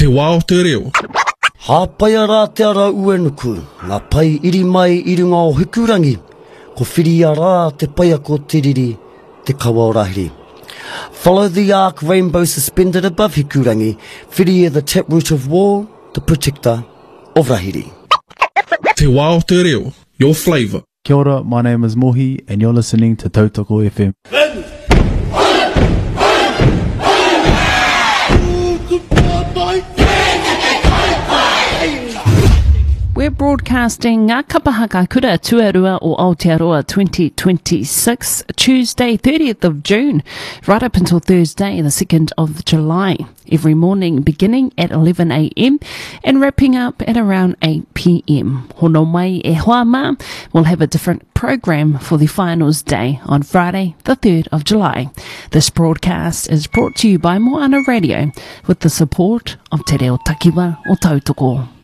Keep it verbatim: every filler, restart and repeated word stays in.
wā o te reo. Hāpaia rā te ara uenuku, ngā pai iri mai i runga o Hikurangi, ko whiria rā te paia ko tiriri, te kawa o rahiri. Follow the arc rainbow suspended above Hikurangi, whiria the taproot of war, the protector of rahiri. Te wā o te reo, your flavour. Kia ora, my name is Mohi, and you're listening to Tautoko F M. We're broadcasting Ngā Kapahaka Kura Tuarua o Aotearoa twenty twenty-six, Tuesday thirtieth of June, right up until Thursday the second of July. Every morning beginning at eleven a m and wrapping up at around eight p m. Hono mai e hoa mā, we'll have a different program for the finals day on Friday the third of July. This broadcast is brought to you by Moana Radio with the support of Te Reo Takiwa o Tautoko.